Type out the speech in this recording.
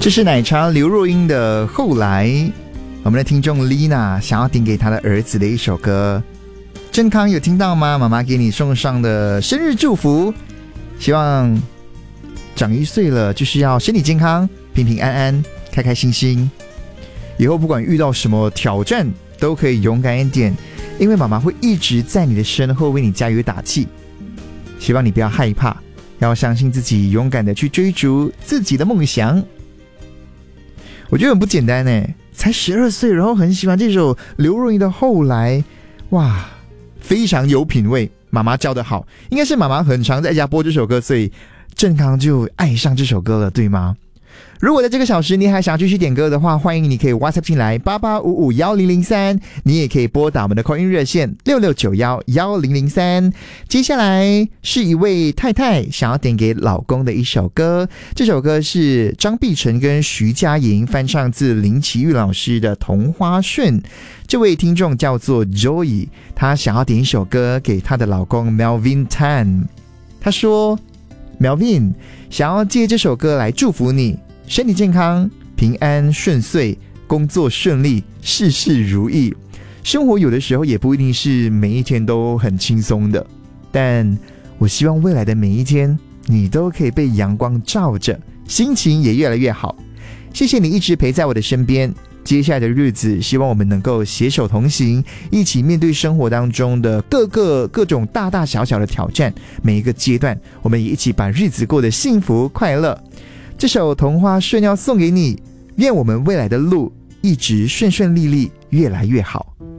这是奶茶刘若英的后来。我们的听众 Lina 想要点给她的儿子的一首歌。正康有听到吗？妈妈给你送上的生日祝福，希望长1岁了就是要身体健康，平平安安，开开心心。以后不管遇到什么挑战都可以勇敢一点，因为妈妈会一直在你的身后为你加油打气。希望你不要害怕，要相信自己，勇敢的去追逐自己的梦想。我觉得很不简单耶，才12岁，然后很喜欢这首刘若英的后来，哇，非常有品味。妈妈教得好，应该是妈妈很常在家播这首歌，所以正康就爱上这首歌了，对吗？如果在这个小时你还想继续点歌的话，欢迎你可以 WhatsApp 进来88551003，你也可以拨打我们的 call in 热线66911003。接下来是一位太太想要点给老公的一首歌，这首歌是张碧晨跟徐佳莹翻唱自林奇玉老师的《同花顺》。这位听众叫做 Joy， 她想要点一首歌给她的老公 Melvin Tan。 她说 Melvin 想要借这首歌来祝福你身体健康，平安顺遂，工作顺利，事事如意。生活有的时候也不一定是每一天都很轻松的，但我希望未来的每一天你都可以被阳光照着，心情也越来越好。谢谢你一直陪在我的身边，接下来的日子希望我们能够携手同行，一起面对生活当中的各种大大小小的挑战，每一个阶段我们也一起把日子过得幸福快乐。这首《同花顺》要送给你，愿我们未来的路一直顺顺利利，越来越好。